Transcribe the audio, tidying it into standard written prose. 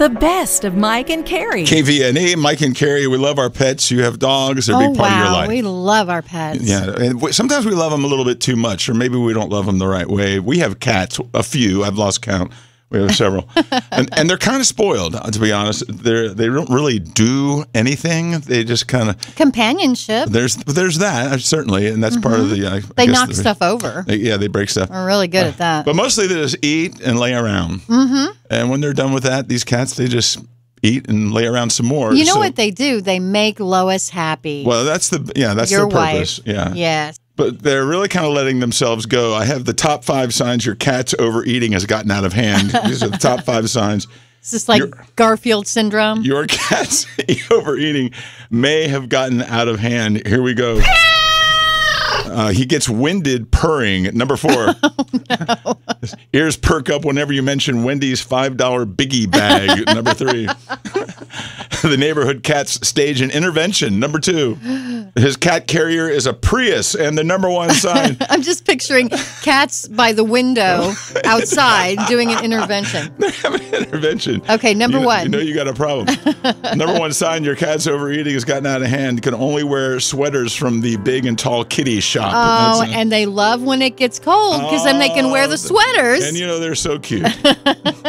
the best of Mike and Carrie. KVNE, Mike and Carrie, we love our pets. You have dogs. They're a big part of your life. We love our pets. Yeah, and sometimes we love them a little bit too much, or maybe we don't love them the right way. We have cats, a few. I've lost count. We have several. and they're kind of spoiled, to be honest. They don't really do anything. They just kind of... Companionship. There's that, certainly, and that's part of the... They knock stuff over. They break stuff. We're really good at that. But mostly they just eat and lay around. And when they're done with that, these cats, they just eat and lay around some more. You know what they do? They make Lois happy. Well, that's their purpose. Yeah. Yes. But they're really kind of letting themselves go. I have the top 5 signs your cat's overeating has gotten out of hand. These are the top 5 signs. Is this like Garfield syndrome? Your cat's overeating may have gotten out of hand. Here we go. He gets winded purring. Number 4. Oh, no. Ears perk up whenever you mention Wendy's $5 biggie bag. Number 3. The neighborhood cats stage an intervention. Number 2. His cat carrier is a Prius, and the number 1 sign. I'm just picturing cats by the window outside doing an intervention. They're having an intervention. Okay, number 1. You know you got a problem. Number 1 sign your cat's overeating has gotten out of hand. You can only wear sweaters from the big and tall kitty shop. Oh, and they love when it gets cold because then they can wear the sweaters. And you know they're so cute.